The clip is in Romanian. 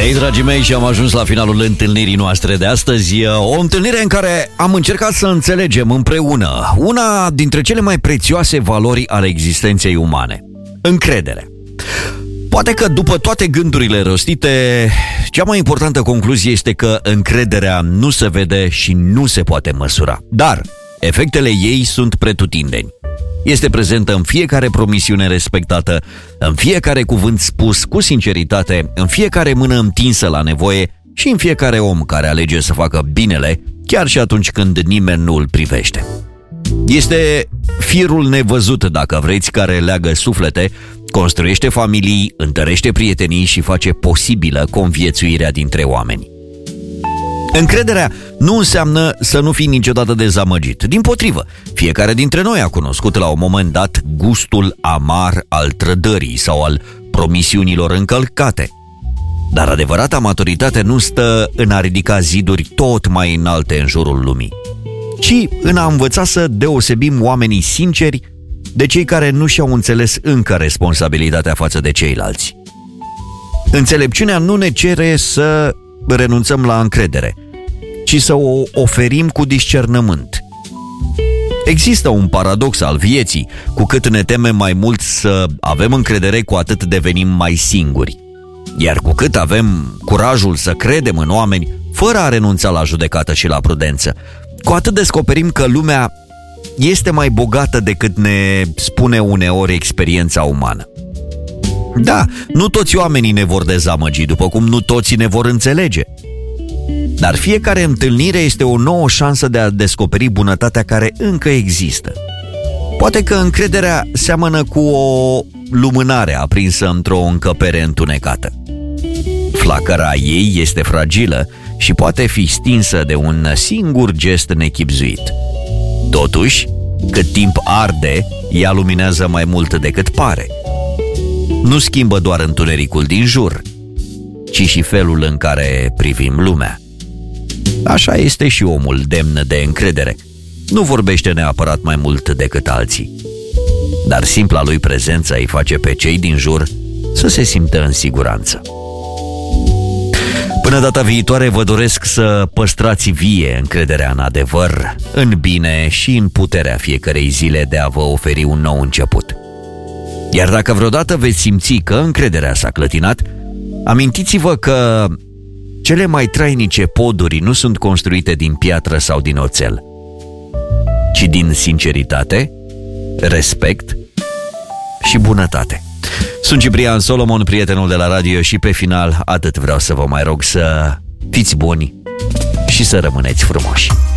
Ei, dragii mei, și am ajuns la finalul întâlnirii noastre de astăzi. O întâlnire în care am încercat să înțelegem împreună una dintre cele mai prețioase valori ale existenței umane: încrederea. Poate că după toate gândurile rostite, cea mai importantă concluzie este că încrederea nu se vede și nu se poate măsura, dar efectele ei sunt pretutindeni. Este prezentă în fiecare promisiune respectată, în fiecare cuvânt spus cu sinceritate, în fiecare mână întinsă la nevoie și în fiecare om care alege să facă binele, chiar și atunci când nimeni nu îl privește. Este firul nevăzut, dacă vreți, care leagă suflete, construiește familii, întărește prietenii și face posibilă conviețuirea dintre oameni. Încrederea nu înseamnă să nu fii niciodată dezamăgit. Dimpotrivă, fiecare dintre noi a cunoscut la un moment dat gustul amar al trădării sau al promisiunilor încălcate. Dar adevărata maturitate nu stă în a ridica ziduri tot mai înalte în jurul lumii, ci în a învăța să deosebim oamenii sinceri de cei care nu și-au înțeles încă responsabilitatea față de ceilalți. Înțelepciunea nu ne cere să renunțăm la încredere, ci să o oferim cu discernământ. Există un paradox al vieții: cu cât ne temem mai mult să avem încredere, cu atât devenim mai singuri. Iar cu cât avem curajul să credem în oameni, fără a renunța la judecată și la prudență, cu atât descoperim că lumea este mai bogată decât ne spune uneori experiența umană. Da, nu toți oamenii ne vor dezamăgi, după cum nu toți ne vor înțelege. Dar fiecare întâlnire este o nouă șansă de a descoperi bunătatea care încă există. Poate că încrederea seamănă cu o lumânare aprinsă într-o încăpere întunecată. Flacăra ei este fragilă și poate fi stinsă de un singur gest nechibzuit. Totuși, cât timp arde, ea luminează mai mult decât pare. Nu schimbă doar întunericul din jur, ci și felul în care privim lumea. Așa este și omul demn de încredere. Nu vorbește neapărat mai mult decât alții, dar simpla lui prezență îi face pe cei din jur să se simtă în siguranță. Până data viitoare, vă doresc să păstrați vie încrederea în adevăr, în bine și în puterea fiecărei zile de a vă oferi un nou început. Iar dacă vreodată veți simți că încrederea s-a clătinat, amintiți-vă că cele mai trainice poduri nu sunt construite din piatră sau din oțel, ci din sinceritate, respect și bunătate. Sunt Ciprian Solomon, prietenul de la radio, și pe final atât vreau să vă mai rog: să fiți buni și să rămâneți frumoși.